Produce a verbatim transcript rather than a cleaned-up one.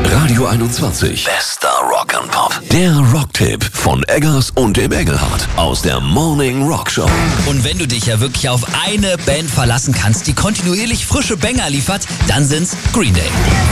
Radio einundzwanzig. Bester Rock and Pop. Der Rocktipp von Eggers und dem Engelhardt aus der Morning Rock Show. Und wenn du dich ja wirklich auf eine Band verlassen kannst, die kontinuierlich frische Banger liefert, dann sind's Green Day.